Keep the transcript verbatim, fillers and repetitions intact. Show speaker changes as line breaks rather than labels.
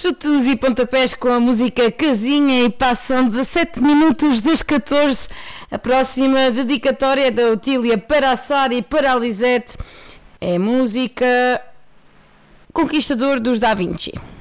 Chutos e pontapés com a música Casinha e passam dezassete minutos das catorze. A próxima dedicatória é da Otília para a Sara e para a Lisete. É música Conquistador dos Da Vinci.